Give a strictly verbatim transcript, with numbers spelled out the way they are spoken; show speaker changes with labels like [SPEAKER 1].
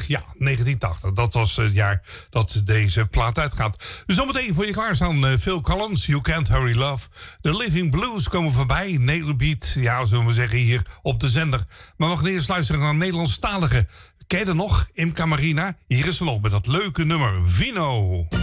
[SPEAKER 1] Ja, negentien tachtig. Dat was het jaar dat deze plaat uitgaat. Dus zometeen voor je klaarstaan uh, Phil Collins, You Can't Hurry Love. The Living Blues komen voorbij. Nederbeat, ja, zullen we zeggen hier op de zender. Maar we gaan eerst luisteren naar Nederlandstalige. Ken je er nog? Imca Marina. Hier is ze nog met dat leuke nummer Vino.